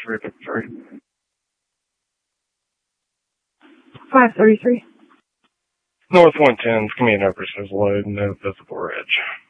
353. 533. North 110, command number says load, no visible ridge.